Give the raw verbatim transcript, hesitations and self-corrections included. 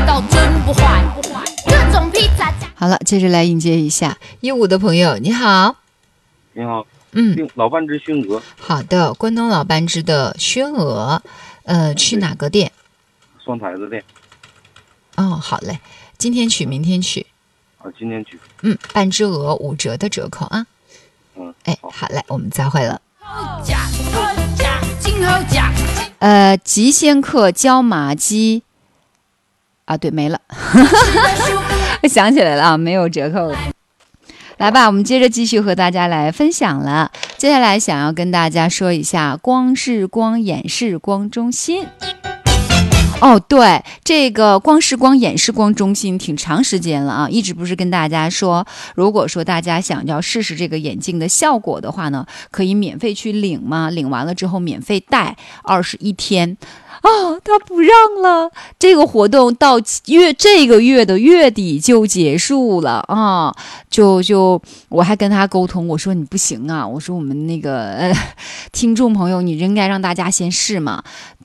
道真不坏。各种披萨。 好了，接着来迎接一下一五的朋友，你好。 你好， 嗯， 老半只熏鹅。 好的，关东老半只的熏鹅，呃，去哪个店？ 双台子店。 哦，好嘞，今天取，明天取。 啊，今天取。 嗯，半只鹅五折的折扣啊。 嗯， 哎，好嘞，我们再会了。呃，极鲜客椒麻鸡。啊，对，没了。想起来了啊，没有折扣了。来吧，我们接着继续和大家来分享了。接下来想要跟大家说一下光视光眼视光中心。哦，对，这个光视光眼视光中心挺长时间了啊，一直不是跟大家说，如果说大家想要试试这个眼镜的效果的话呢，可以免费去领嘛，领完了之后免费戴二十一天。哦，他不让了，这个活动到月这个月的月底就结束了啊！就就我还跟他沟通，我说你不行啊，我说我们那个呃听众朋友，你应该让大家先试嘛。